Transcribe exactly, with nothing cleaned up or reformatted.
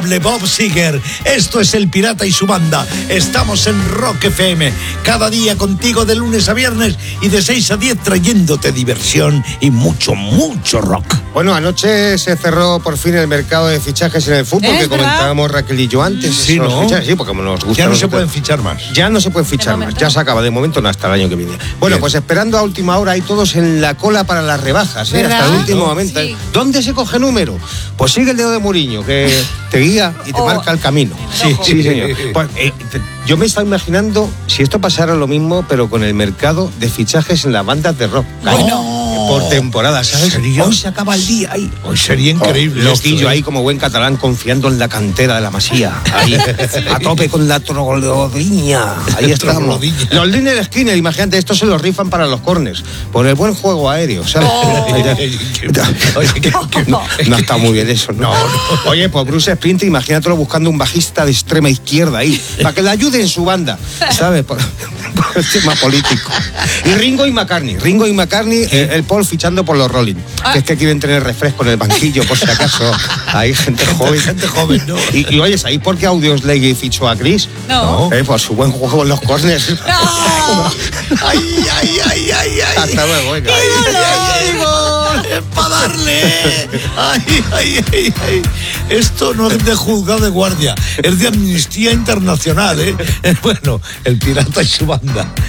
Bob Seger, esto es El Pirata y su banda. Estamos en Rock F M, cada día contigo de lunes a viernes y de seis a diez trayéndote diversión y mucho, mucho rock. Bueno, anoche se cerró por fin el mercado de fichajes en el fútbol, que comentábamos Raquel y yo antes. Sí, ¿no? Fichajes, sí, porque nos gusta. Ya no se pueden fichar más. Ya no se pueden fichar más, ya se acaba, de momento no, hasta el año que viene. Bueno, Bien. Pues esperando a última hora, hay todos en la cola para las rebajas, ¿eh? Hasta el último momento. Sí. ¿Dónde se coge número? Pues sigue el dedo de Mourinho, que te guía y te oh. marca el camino. Sí, sí, señor. Pues, eh, te, yo me estaba imaginando si esto pasara lo mismo, pero con el mercado de fichajes en las bandas de rock. Bueno. Por temporada, ¿sabes? ¿Sería? Hoy se acaba el día ahí. Hoy sería increíble. Oh, loquillo esto, ¿eh? Ahí como buen catalán confiando en la cantera de la Masía. Ahí, a tope con la troglodiña. Ahí estamos. Los Liner Skinner, imagínate, estos se los rifan para los corners. Por el buen juego aéreo, ¿sabes? Oh. no, no está muy bien eso, ¿no? No, no. Oye, pues Bruce Springsteen, imagínatelo buscando un bajista de extrema izquierda ahí, para que le ayude en su banda, ¿sabes? Por, por el tema político. Y Ringo y McCartney. Ringo y McCartney, eh, el Paul fichando por los Rolling, ah. que es que quieren tener refresco en el banquillo, por si acaso. Hay gente joven. Gente joven, ¿no? Y, y oye, ¿sabéis por qué Audioslave fichó a Chris? No. Eh, por su buen juego en los corners. No. ay, ay, ay, ay, ay. Hasta luego, venga. ¡Ay, ay, ay! ¡Es para darle! ¡Ay, ay, ay, ay! Esto no es de juzgado de guardia, es de Amnistía Internacional, ¿eh? Bueno, El Pirata y su banda.